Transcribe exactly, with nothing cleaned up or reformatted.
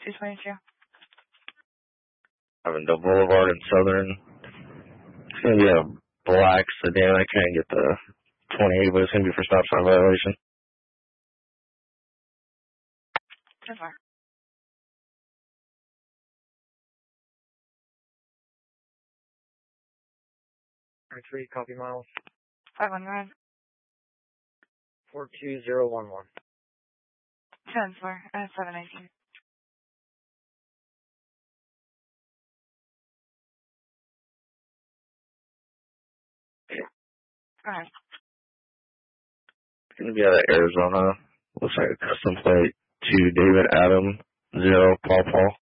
two twenty-two. Avondale Boulevard in Southern. It's going to be a black sedan. I can't get the twenty-eight, but it's going to be for stop sign violation. ten four. three, copy miles. five one nine. four two zero one one. ten four. Uh, seven nineteen. Go ahead. It's going to be out of Arizona. Looks like a custom plate to David Adam, zero, Paul Paul.